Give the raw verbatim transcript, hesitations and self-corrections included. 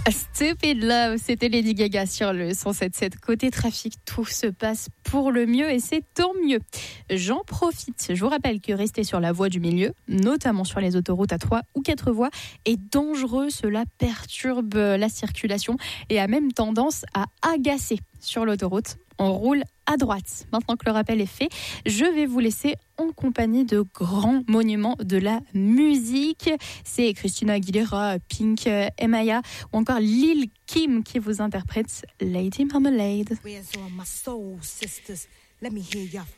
Stupid Love, c'était Lady Gaga sur le cent sept sept. Côté trafic, tout se passe pour le mieux et c'est tant mieux. J'en profite. Je vous rappelle que rester sur la voie du milieu, notamment sur les autoroutes à trois ou quatre voies, est dangereux. Cela perturbe la circulation et a même tendance à agacer sur l'autoroute. On roule à droite. Maintenant que le rappel est fait, je vais vous laisser en compagnie de grands monuments de la musique. C'est Christina Aguilera, Pink, Emaya ou encore Lil Kim qui vous interprète Lady Marmalade.